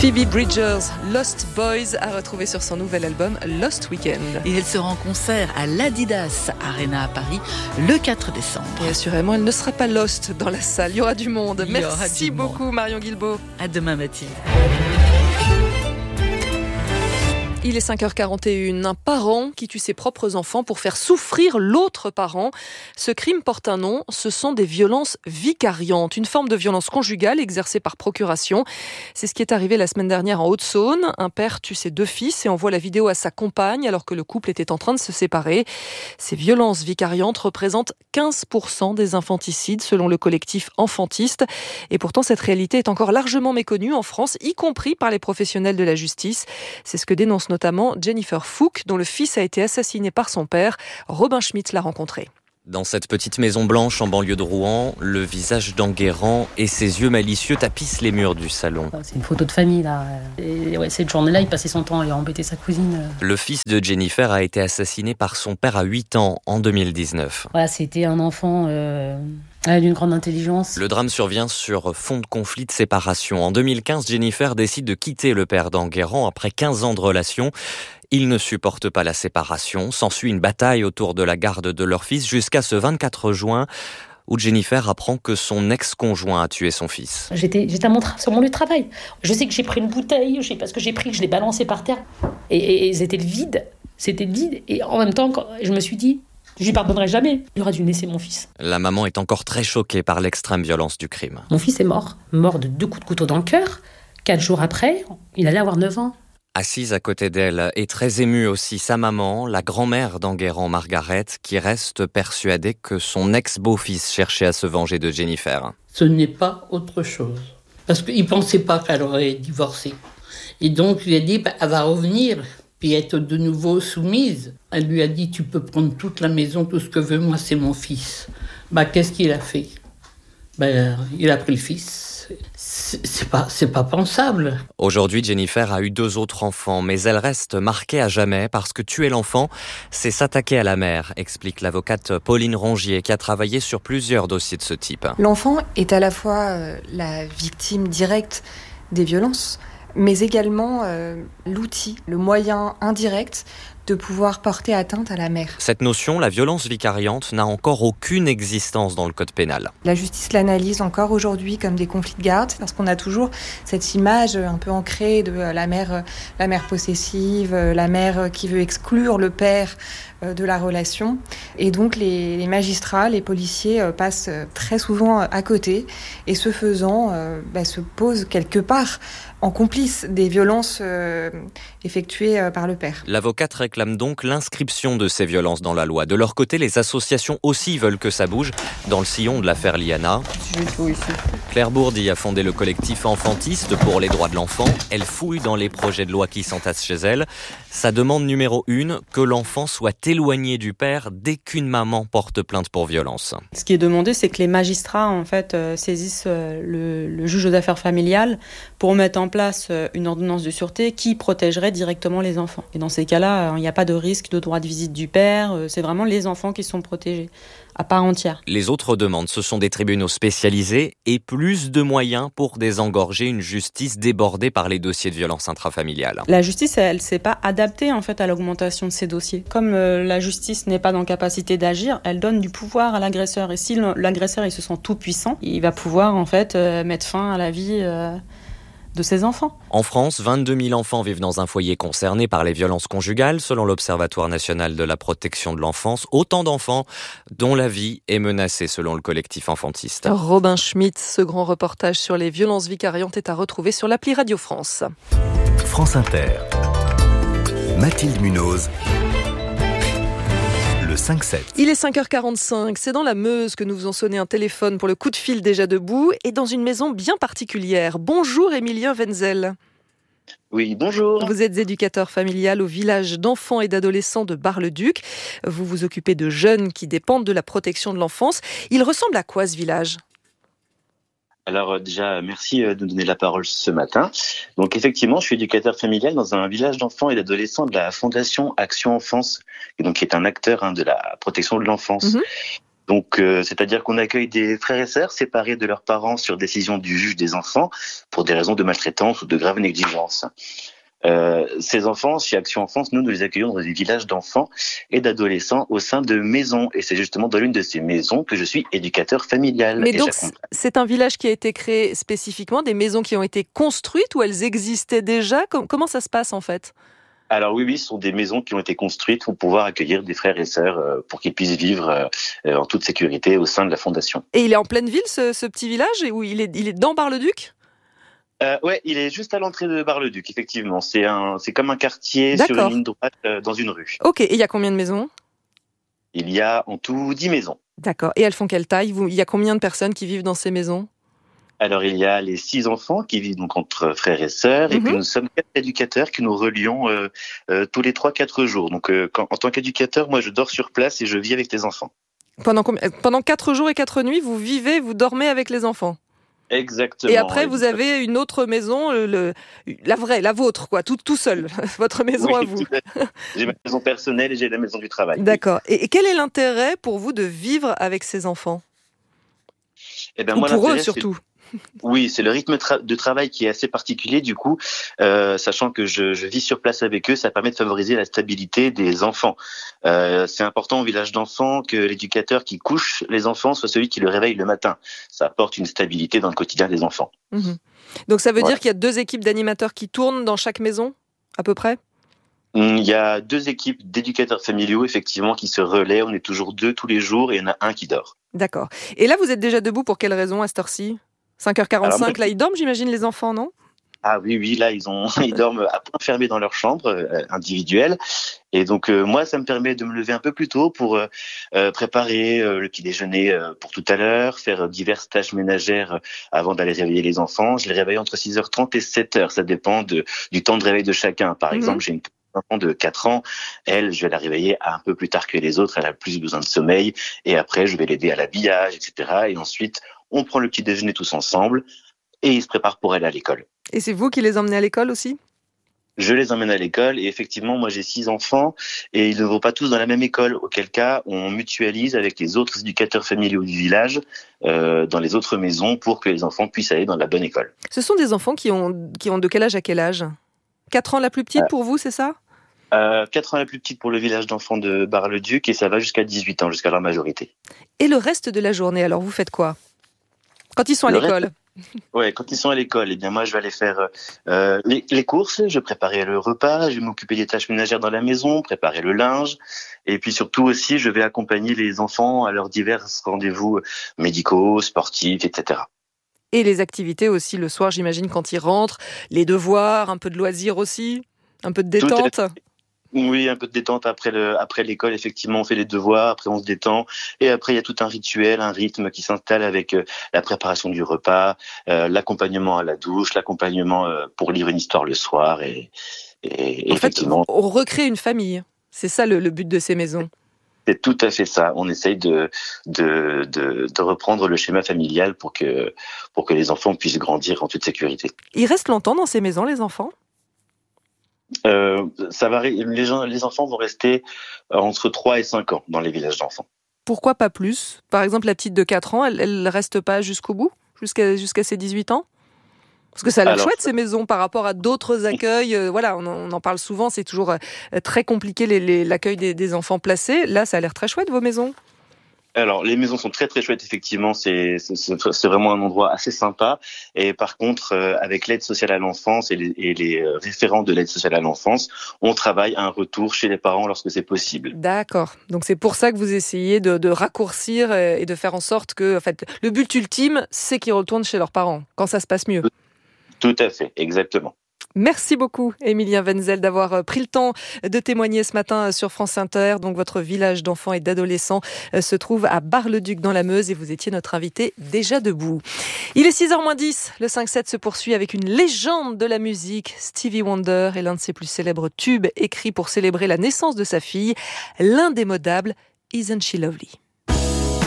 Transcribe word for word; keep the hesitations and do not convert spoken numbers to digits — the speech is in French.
Phoebe Bridgers, Lost Boys, a retrouvé sur son nouvel album Lost Weekend. Et elle sera en concert à l'Adidas Arena à Paris le quatre décembre. Et assurément, elle ne sera pas lost dans la salle. Il y aura du monde. Il Merci du beaucoup, monde. Marion Guilbault. À demain, Mathilde. Il est cinq heures quarante et une. Un parent qui tue ses propres enfants pour faire souffrir l'autre parent. Ce crime porte un nom, ce sont des violences vicariantes, une forme de violence conjugale exercée par procuration. C'est ce qui est arrivé la semaine dernière en Haute-Saône. Un père tue ses deux fils et envoie la vidéo à sa compagne alors que le couple était en train de se séparer. Ces violences vicariantes représentent quinze pour cent des infanticides selon le collectif Enfantiste. Et pourtant, cette réalité est encore largement méconnue en France, y compris par les professionnels de la justice. C'est ce que dénonce notamment Jennifer Fouque, dont le fils a été assassiné par son père. Robin Schmitt l'a rencontré. Dans cette petite maison blanche en banlieue de Rouen, le visage d'Enguerrand et ses yeux malicieux tapissent les murs du salon. C'est une photo de famille, là. Et ouais, cette journée-là, il passait son temps à embêter sa cousine. Le fils de Jennifer a été assassiné par son père à huit ans en deux mille dix-neuf. Voilà, c'était un enfant euh, d'une grande intelligence. Le drame survient sur fond de conflit de séparation. En deux mille quinze, Jennifer décide de quitter le père d'Enguerrand après quinze ans de relation. Ils ne supportent pas la séparation. S'ensuit une bataille autour de la garde de leur fils jusqu'à ce vingt-quatre juin où Jennifer apprend que son ex-conjoint a tué son fils. J'étais, j'étais à mon tra- sur mon lieu de travail. Je sais que j'ai pris une bouteille, je sais pas ce que j'ai pris, je l'ai balancée par terre. Et, et, et c'était le vide. C'était le vide. Et en même temps, quand, je me suis dit, je lui pardonnerai jamais. Il aurait dû me laisser mon fils. La maman est encore très choquée par l'extrême violence du crime. Mon fils est mort. Mort de deux coups de couteau dans le cœur. Quatre jours après, il allait avoir neuf ans. Assise à côté d'elle et très émue aussi sa maman, la grand-mère d'Enguerrand, Margaret, qui reste persuadée que son ex-beau-fils cherchait à se venger de Jennifer. Ce n'est pas autre chose. Parce qu'il ne pensait pas qu'elle aurait divorcé. Et donc, il a dit, bah, elle va revenir, puis être de nouveau soumise. Elle lui a dit, tu peux prendre toute la maison, tout ce que veux, moi c'est mon fils. Bah, qu'est-ce qu'il a fait ? Bah, il a pris le fils. C'est, c'est pas, c'est pas pensable. Aujourd'hui, Jennifer a eu deux autres enfants, mais elle reste marquée à jamais parce que tuer l'enfant, c'est s'attaquer à la mère, explique l'avocate Pauline Rongier, qui a travaillé sur plusieurs dossiers de ce type. L'enfant est à la fois euh, la victime directe des violences, mais également euh, l'outil, le moyen indirect de pouvoir porter atteinte à la mère. Cette notion, la violence vicariante, n'a encore aucune existence dans le code pénal. La justice l'analyse encore aujourd'hui comme des conflits de garde, parce qu'on a toujours cette image un peu ancrée de la mère, la mère possessive, la mère qui veut exclure le père de la relation. Et donc les, les magistrats, les policiers passent très souvent à côté et ce faisant, euh, bah, se posent quelque part en complice des violences euh, effectuées euh, par le père. L'avocate réclame donc l'inscription de ces violences dans la loi. De leur côté, les associations aussi veulent que ça bouge. Dans le sillon de l'affaire Liana, Claire Bourdi a fondé le collectif Enfantiste pour les droits de l'enfant. Elle fouille dans les projets de loi qui s'entassent chez elle. Sa demande numéro une, que l'enfant soit éloigné du père dès qu'une maman porte plainte pour violence. Ce qui est demandé, c'est que les magistrats en fait, euh, saisissent euh, le, le juge aux affaires familiales pour mettre en place euh, une ordonnance de sûreté qui protégerait directement les enfants. Et dans ces cas-là, il euh, n'y a pas de risque de droit de visite du père, euh, c'est vraiment les enfants qui sont protégés à part entière. Les autres demandes, ce sont des tribunaux spécialisés et plus de moyens pour désengorger une justice débordée par les dossiers de violence intrafamiliale. La justice, elle ne s'est pas adaptée en fait, à l'augmentation de ces dossiers. Comme euh, la justice n'est pas dans capacité d'agir, elle donne du pouvoir à l'agresseur. Et si l'agresseur il se sent tout puissant, il va pouvoir en fait, euh, mettre fin à la vie euh, de ses enfants. En France, vingt-deux mille enfants vivent dans un foyer concerné par les violences conjugales, selon l'Observatoire national de la protection de l'enfance. Autant d'enfants dont la vie est menacée, selon le collectif Enfantiste. Robin Schmitt, ce grand reportage sur les violences vicariantes est à retrouver sur l'appli Radio France. France Inter. Mathilde Munoz. Le cinq sept. Il est cinq heures quarante-cinq, c'est dans la Meuse que nous faisons sonner un téléphone pour le coup de fil déjà debout et dans une maison bien particulière. Bonjour Émilien Wenzel. Oui, bonjour. Vous êtes éducateur familial au village d'enfants et d'adolescents de Bar-le-Duc. Vous vous occupez de jeunes qui dépendent de la protection de l'enfance. Il ressemble à quoi ce village ? Alors euh, déjà, merci euh, de me donner la parole ce matin. Donc effectivement, je suis éducateur familial dans un village d'enfants et d'adolescents de la Fondation Action Enfance, et donc qui est un acteur hein, de la protection de l'enfance. Mmh. Donc, euh, c'est-à-dire qu'on accueille des frères et sœurs séparés de leurs parents sur décision du juge des enfants pour des raisons de maltraitance ou de grave négligence. Euh, ces enfants, chez Action Enfance, nous, nous les accueillons dans des villages d'enfants et d'adolescents au sein de maisons. Et c'est justement dans l'une de ces maisons que je suis éducateur familial. Mais et donc, c'est un village qui a été créé spécifiquement, des maisons qui ont été construites ou elles existaient déjà? Comment ça se passe en fait? Alors oui, oui, ce sont des maisons qui ont été construites pour pouvoir accueillir des frères et sœurs euh, pour qu'ils puissent vivre euh, en toute sécurité au sein de la fondation. Et il est en pleine ville, ce, ce petit village, où il est, il est dans Bar-le-Duc? Euh, ouais, il est juste à l'entrée de Bar-le-Duc, effectivement. C'est un, c'est comme un quartier D'accord. sur une ligne droite euh, dans une rue. Ok, et il y a combien de maisons? Il y a en tout dix maisons. D'accord, et elles font quelle taille? Vous, il y a combien de personnes qui vivent dans ces maisons? Alors, il y a les six enfants qui vivent donc entre frères et sœurs, mm-hmm. et puis nous sommes quatre éducateurs qui nous relions euh, euh, tous les trois, quatre jours. Donc, euh, quand, en tant qu'éducateur, moi, je dors sur place et je vis avec les enfants. Pendant, pendant quatre jours et quatre nuits, vous vivez, vous dormez avec les enfants? Exactement. Et après, vous avez une autre maison, le, la vraie, la vôtre, quoi, tout, tout seul, votre maison oui, à vous. J'ai ma maison personnelle et j'ai la maison du travail. D'accord. Et, et quel est l'intérêt pour vous de vivre avec ces enfants? Eh ben, Ou moi, pour eux c'est... surtout. Oui, c'est le rythme tra- de travail qui est assez particulier du coup, euh, sachant que je, je vis sur place avec eux, ça permet de favoriser la stabilité des enfants. Euh, c'est important au village d'enfants que l'éducateur qui couche les enfants soit celui qui le réveille le matin. Ça apporte une stabilité dans le quotidien des enfants. Mmh. Donc ça veut voilà. dire qu'il y a deux équipes d'animateurs qui tournent dans chaque maison, à peu près? Il y a deux équipes d'éducateurs familiaux, effectivement, qui se relaient. On est toujours deux tous les jours et il y en a un qui dort. D'accord. Et là, vous êtes déjà debout pour quelle raison à cette heure-ci? cinq heures quarante-cinq, alors, là, ils dorment, j'imagine, les enfants, non? Ah oui, oui, là, ils ont, ils dorment à point fermé dans leur chambre euh, individuelle. Et donc, euh, moi, ça me permet de me lever un peu plus tôt pour euh, euh, préparer euh, le petit déjeuner euh, pour tout à l'heure, faire diverses tâches ménagères euh, avant d'aller réveiller les enfants. Je les réveille entre six heures trente et sept heures. Ça dépend de, du temps de réveil de chacun. Par mmh. exemple, j'ai une enfant de quatre ans. Elle, je vais la réveiller un peu plus tard que les autres. Elle a plus besoin de sommeil. Et après, je vais l'aider à l'habillage, et cetera. Et ensuite, on prend le petit déjeuner tous ensemble et ils se préparent pour aller à l'école. Et c'est vous qui les emmenez à l'école aussi? Je les emmène à l'école et effectivement, moi j'ai six enfants et ils ne vont pas tous dans la même école, auquel cas on mutualise avec les autres éducateurs familiaux du village euh, dans les autres maisons pour que les enfants puissent aller dans la bonne école. Ce sont des enfants qui ont, qui ont de quel âge à quel âge? quatre ans la plus petite euh, pour vous, c'est ça? euh, quatre ans la plus petite pour le village d'enfants de Bar-le-Duc et ça va jusqu'à dix-huit ans, jusqu'à leur majorité. Et le reste de la journée, alors vous faites quoi? Quand ils sont à le l'école reste... Ouais, quand ils sont à l'école, eh bien moi je vais aller faire euh, les, les courses, je vais préparer le repas, je vais m'occuper des tâches ménagères dans la maison, préparer le linge, et puis surtout aussi je vais accompagner les enfants à leurs divers rendez-vous médicaux, sportifs, et cetera. Et les activités aussi le soir, j'imagine, quand ils rentrent, les devoirs, un peu de loisirs aussi, un peu de détente. Oui, un peu de détente après le, après l'école, effectivement, on fait les devoirs, après on se détend, et après il y a tout un rituel, un rythme qui s'installe avec euh, la préparation du repas, euh, l'accompagnement à la douche, l'accompagnement euh, pour lire une histoire le soir, et, et en effectivement. fait, on recrée une famille. C'est ça le, le but de ces maisons. C'est tout à fait ça. On essaye de, de, de, de reprendre le schéma familial pour que, pour que les enfants puissent grandir en toute sécurité. Ils restent longtemps dans ces maisons, les enfants ? Euh, ça varie. Les, gens, les enfants vont rester entre trois et cinq ans dans les villages d'enfants. Pourquoi pas plus ? Par exemple, la petite de quatre ans, elle ne reste pas jusqu'au bout, jusqu'à, jusqu'à ses dix-huit ans ? Parce que ça a l'air Alors, chouette, ces maisons, par rapport à d'autres accueils. Euh, voilà, on en, on en parle souvent, c'est toujours euh, très compliqué les, les, l'accueil des, des enfants placés. Là, ça a l'air très chouette, vos maisons ? Alors, les maisons sont très très chouettes, effectivement. C'est, c'est, c'est vraiment un endroit assez sympa. Et par contre, euh, avec l'aide sociale à l'enfance et les, et les euh, référents de l'aide sociale à l'enfance, on travaille à un retour chez les parents lorsque c'est possible. D'accord. Donc c'est pour ça que vous essayez de, de raccourcir et de faire en sorte que, en fait, le but ultime, c'est qu'ils retournent chez leurs parents, quand ça se passe mieux. Tout à fait, exactement. Merci beaucoup, Émilien Wenzel, d'avoir pris le temps de témoigner ce matin sur France Inter. Donc, votre village d'enfants et d'adolescents se trouve à Bar-le-Duc dans la Meuse et vous étiez notre invité déjà debout. Il est six heures moins dix. Le cinq sept se poursuit avec une légende de la musique, Stevie Wonder, et l'un de ses plus célèbres tubes écrits pour célébrer la naissance de sa fille, l'indémodable Isn't She Lovely?